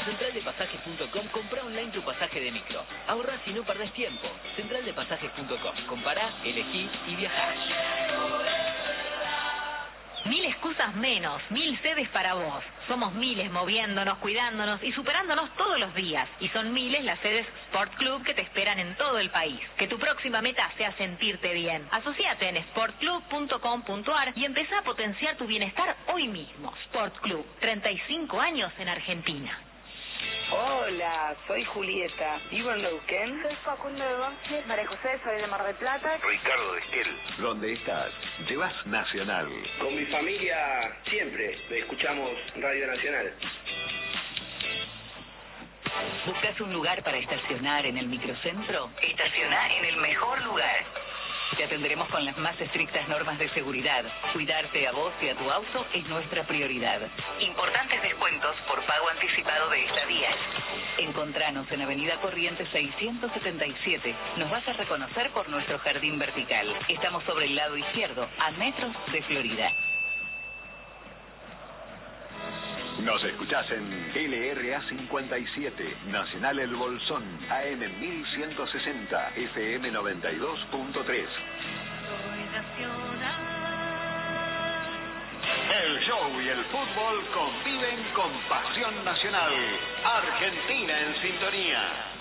centraldepasajes.com compra online tu pasaje de micro. Ahorrás y no perdés tiempo. Centraldepasajes.com. Compará, elegí y viajá. 1000 excusas menos, 1000 sedes para vos. Somos miles moviéndonos, cuidándonos y superándonos todos los días. Y son miles las sedes Sport Club que te esperan en todo el país. Que tu próxima meta sea sentirte bien. Asociate en sportclub.com.ar y empezá a potenciar tu bienestar hoy mismo. Sport Club, 35 años en Argentina. Hola, soy Julieta, vivo en Neuquén. Soy Facundo de Banfield. María José, soy de Mar del Plata. Ricardo de Esquel. Donde estás, llevas Nacional. Con mi familia siempre escuchamos Radio Nacional. ¿Buscas un lugar para estacionar en el microcentro? Estacioná en el mejor lugar. Te atenderemos con las más estrictas normas de seguridad. Cuidarte a vos y a tu auto es nuestra prioridad. Importantes descuentos por pago anticipado de estadías. Encontranos en Avenida Corrientes 677. Nos vas a reconocer por nuestro jardín vertical. Estamos sobre el lado izquierdo, a metros de Florida. Nos escuchás en LRA 57, Nacional El Bolsón, AM 1160, FM 92.3. El show y el fútbol conviven con pasión nacional. Argentina en sintonía.